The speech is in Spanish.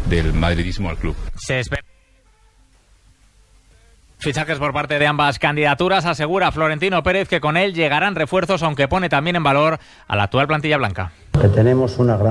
del madridismo al club. Se espera fichajes por parte de ambas candidaturas. Asegura Florentino Pérez que con él llegarán refuerzos, aunque pone también en valor a la actual plantilla blanca. Que tenemos una gran